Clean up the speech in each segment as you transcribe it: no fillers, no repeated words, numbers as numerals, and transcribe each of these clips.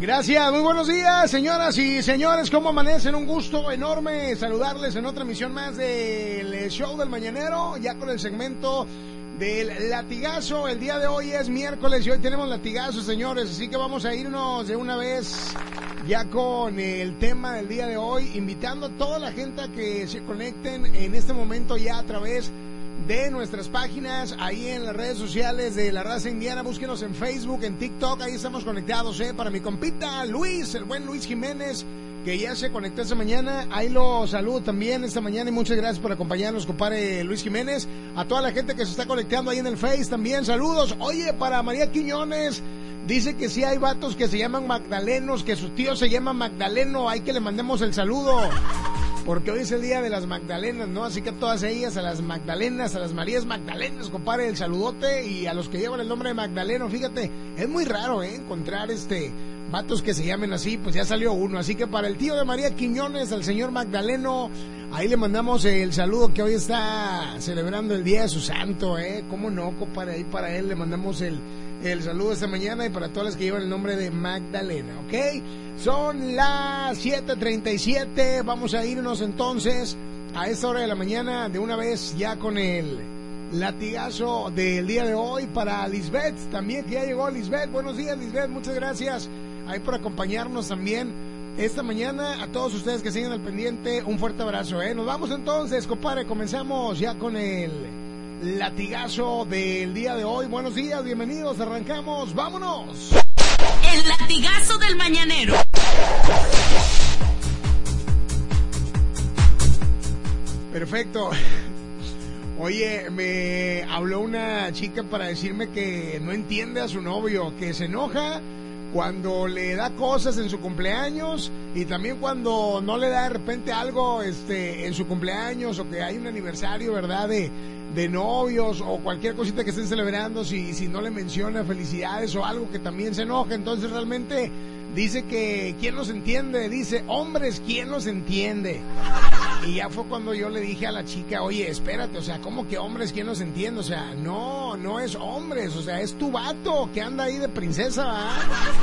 Gracias, muy buenos días, señoras y señores, ¿cómo amanecen? Un gusto enorme saludarles en otra emisión más del show del mañanero, ya con el segmento del latigazo. El día de hoy es miércoles y hoy tenemos latigazo, señores, así que vamos a irnos de una vez ya con el tema del día de hoy, invitando a toda la gente a que se conecten en este momento ya a través de nuestras páginas, ahí en las redes sociales de La Raza Indiana. Búsquenos en Facebook, en TikTok, ahí estamos conectados, para mi compita Luis, el buen Luis Jiménez, que ya se conectó esta mañana, ahí lo saludo también esta mañana y muchas gracias por acompañarnos, compadre Luis Jiménez. A toda la gente que se está conectando ahí en el Face también, saludos. Oye, para María Quiñones, dice que sí hay vatos que se llaman Magdalenos, que su tío se llama Magdaleno, hay que le mandemos el saludo, porque hoy es el día de las Magdalenas, ¿no? Así que a todas ellas, a las Magdalenas, a las Marías Magdalenas, compadre, el saludote, y a los que llevan el nombre de Magdaleno, fíjate, es muy raro, encontrar vatos que se llamen así, pues ya salió uno. Así que para el tío de María Quiñones, al señor Magdaleno, ahí le mandamos el saludo, que hoy está celebrando el día de su santo, cómo no, compadre, ahí para él le mandamos el saludo esta mañana, y para todas las que llevan el nombre de Magdalena, ¿ok? Son las 7:37, vamos a irnos entonces a esta hora de la mañana de una vez ya con el latigazo del día de hoy para Lisbeth, también que ya llegó Lisbeth. Buenos días, Lisbeth, muchas gracias ahí por acompañarnos también esta mañana. A todos ustedes que siguen al pendiente, un fuerte abrazo, Nos vamos entonces, compadre, comenzamos ya con el latigazo del día de hoy. Buenos días, bienvenidos, arrancamos, vámonos. El latigazo del mañanero. Perfecto. Oye, me habló una chica para decirme que no entiende a su novio, que se enoja cuando le da cosas en su cumpleaños, y también cuando no le da de repente algo en su cumpleaños, o que hay un aniversario, ¿verdad?, de novios, o cualquier cosita que estén celebrando, si no le menciona felicidades o algo, que también se enoja. Entonces realmente dice que ¿quién los entiende? Dice, hombres, ¿quién los entiende? Y ya fue cuando yo le dije a la chica, oye, espérate, o sea, ¿cómo que hombres, quién los entiende? O sea, no es hombres, o sea, es tu vato que anda ahí de princesa, ¿verdad?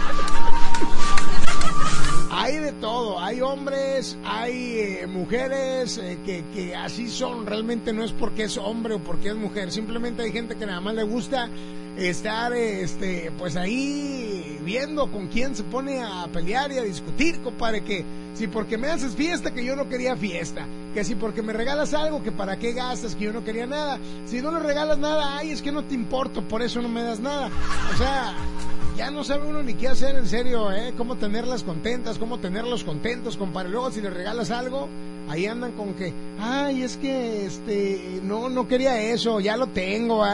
Hay de todo, hay hombres, hay mujeres que así son, realmente no es porque es hombre o porque es mujer, simplemente hay gente que nada más le gusta estar pues ahí viendo con quién se pone a pelear y a discutir, compadre, que si porque me haces fiesta, que yo no quería fiesta, que si porque me regalas algo, que para qué gastas, que yo no quería nada, si no le regalas nada, ay, es que no te importo, por eso no me das nada. O sea, ya no sabe uno ni qué hacer, en serio, cómo tenerlas contentas, cómo tenerlos contentos, compadre. Luego si le regalas algo, ahí andan con que, ay, es que no quería eso, ya lo tengo,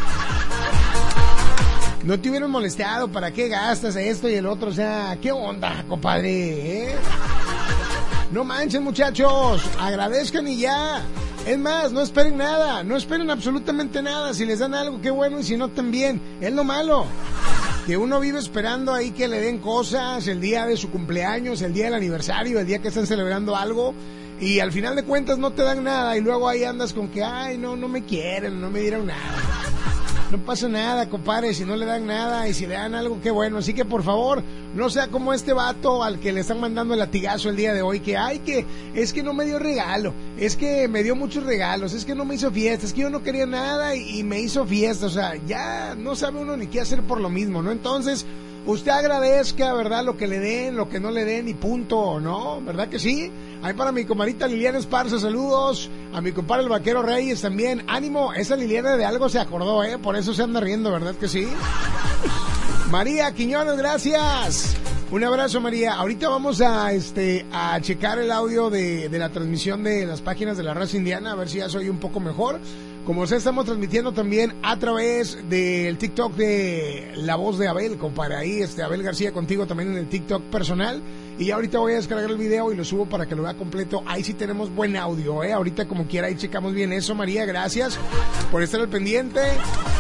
no te hubieran molestado, ¿para qué gastas esto y el otro? O sea, ¿qué onda, compadre? No manchen, muchachos, agradezcan y ya. Es más, no esperen nada, no esperen absolutamente nada. Si les dan algo, qué bueno, y si no, también. Es lo malo, que uno vive esperando ahí que le den cosas el día de su cumpleaños, el día del aniversario, el día que están celebrando algo, y al final de cuentas no te dan nada, y luego ahí andas con que, ay, no me quieren, no me dieron nada. No pasa nada, compadre, si no le dan nada, y si le dan algo, qué bueno. Así que por favor, no sea como este vato al que le están mandando el latigazo el día de hoy, que ay, que es que no me dio regalo, es que me dio muchos regalos, es que no me hizo fiesta, es que yo no quería nada y me hizo fiesta. O sea, ya no sabe uno ni qué hacer por lo mismo, ¿no? Entonces, usted agradezca, ¿verdad?, lo que le den, lo que no le den, y punto, ¿no? ¿Verdad que sí? Ahí para mi comadita Liliana Esparza, saludos. A mi compadre el Vaquero Reyes también. Ánimo, esa Liliana de algo se acordó, por eso se anda riendo, ¿verdad que sí? María Quiñones, gracias. Un abrazo, María. Ahorita vamos a checar el audio de la transmisión de las páginas de La Raza Indiana, a ver si ya soy un poco mejor. Como se estamos transmitiendo también a través del TikTok de La Voz de Abel, compadre. Ahí Abel García contigo también en el TikTok personal. Y ya ahorita voy a descargar el video y lo subo para que lo vea completo. Ahí sí tenemos buen audio, Ahorita como quiera ahí checamos bien eso, María. Gracias por estar al pendiente.